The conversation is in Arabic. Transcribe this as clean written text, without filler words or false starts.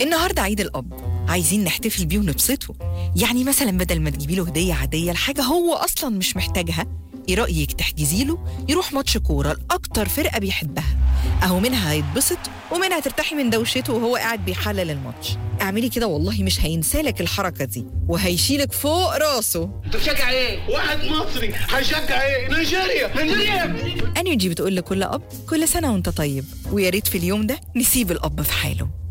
النهاردة عيد الأب، عايزين نحتفل بيه ونبسطه. يعني مثلا بدل ما تجيبي له هدية عادية لحاجة هو أصلا مش محتاجها، ايه رأيك تحجزي له يروح ماتش كورة لأكتر فرقة بيحبها؟ أهو منها هيتبسط ومنها ترتاحي من دوشته وهو قاعد بيحلل الماتش. اعملي كده والله مش هينسالك الحركة دي وهيشيلك فوق راسه. تشجع ايه؟ واحد مصري هيشجع ايه؟ نيجيريا. انرجي بتقول لكل أب كل سنة وانت طيب، ويا ريت في اليوم ده نسيب الأب في حاله.